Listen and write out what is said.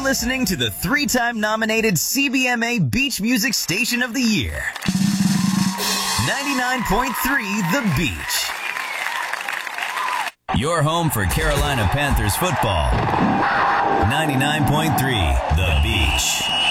listening to the 3-time nominated CBMA Beach Music Station of the Year. 99.3 The Beach. Your home for Carolina Panthers football. 99.3 The Beach.